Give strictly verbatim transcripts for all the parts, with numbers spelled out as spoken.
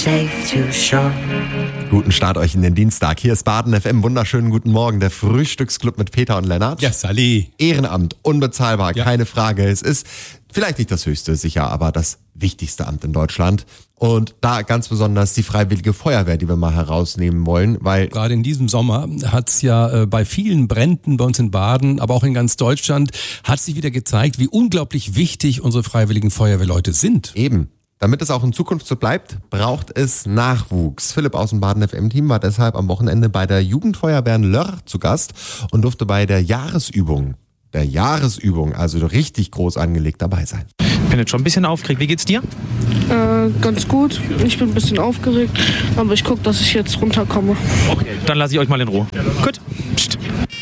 safe to shore. Guten Start euch in den Dienstag. Hier ist Baden F M. Wunderschönen guten Morgen. Der Frühstücksclub mit Peter und Lennart. Ja, Sally. Ehrenamt, unbezahlbar, Ja. keine Frage. Es ist vielleicht nicht das höchste, sicher, aber das wichtigste Amt in Deutschland. Und da ganz besonders die Freiwillige Feuerwehr, die wir mal herausnehmen wollen, weil Gerade in diesem Sommer hat's ja äh, bei vielen Bränden bei uns in Baden, aber auch in ganz Deutschland, hat sich wieder gezeigt, wie unglaublich wichtig unsere Freiwilligen Feuerwehrleute sind. eben, damit es auch in Zukunft so bleibt, braucht es Nachwuchs. Philipp aus dem Baden F M-Team war deshalb am Wochenende bei der Jugendfeuerwehr in Lörrach zu Gast und durfte bei der Jahresübung, der Jahresübung, also richtig groß angelegt, dabei sein. Ich bin jetzt schon ein bisschen aufgeregt. Wie geht's dir? Äh, ganz gut. Ich bin ein bisschen aufgeregt, aber ich gucke, dass ich jetzt runterkomme. Okay. Dann lasse ich euch mal in Ruhe. Gut. Psst.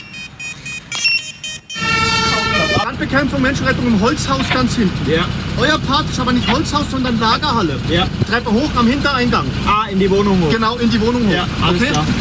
Brandbekämpfung, Menschenrettung im Holzhaus ganz hinten. Ja. Euer Part ist aber nicht Holzhaus, sondern Lagerhalle. Ja. Treppe hoch am Hintereingang. Ah, in die Wohnung hoch. Genau, in die Wohnung hoch. Ja, alles okay? klar.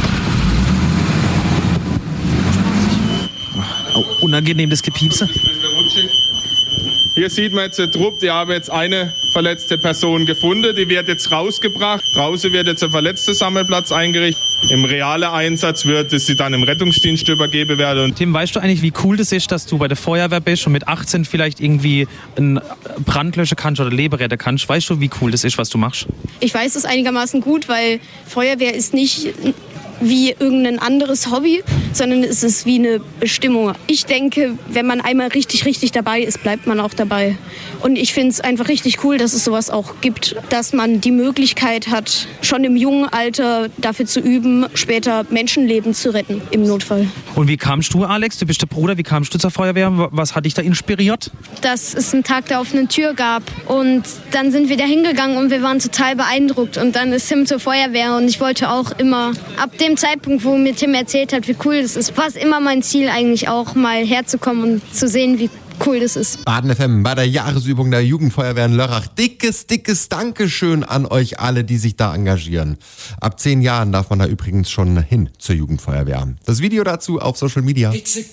Oh, unangenehm das Gepiepse. Hier sieht man jetzt den Trupp, die haben jetzt eine verletzte Person gefunden, die wird jetzt rausgebracht. Draußen wird jetzt ein Verletzte-Sammelplatz eingerichtet. Im realen Einsatz wird es sie dann im Rettungsdienst übergeben werden. Und Tim, weißt du eigentlich, wie cool das ist, dass du bei der Feuerwehr bist und mit achtzehn vielleicht irgendwie einen Brand löschen kannst oder Leben retten kannst? Weißt du, wie cool das ist, was du machst? Ich weiß es einigermaßen gut, weil Feuerwehr ist nicht wie irgendein anderes Hobby, sondern es ist wie eine Bestimmung. Ich denke, wenn man einmal richtig, richtig dabei ist, bleibt man auch dabei. Und ich finde es einfach richtig cool, dass es sowas auch gibt, dass man die Möglichkeit hat, schon im jungen Alter dafür zu üben, später Menschenleben zu retten im Notfall. Und wie kamst du, Alex? Du bist der Bruder. Wie kamst du zur Feuerwehr? Was hat dich da inspiriert? Dass es einen Tag der offenen Tür gab und dann sind wir da hingegangen und wir waren total beeindruckt und dann ist Tim zur Feuerwehr und ich wollte auch immer, ab dem Zeitpunkt, wo mir Tim erzählt hat, wie cool das ist, war es immer mein Ziel eigentlich auch mal herzukommen und zu sehen, wie cool das ist. Baden F M bei der Jahresübung der Jugendfeuerwehr in Lörrach. Dickes, dickes Dankeschön an euch alle, die sich da engagieren. Ab zehn Jahren darf man da übrigens schon hin zur Jugendfeuerwehr. Das Video dazu auf Social Media.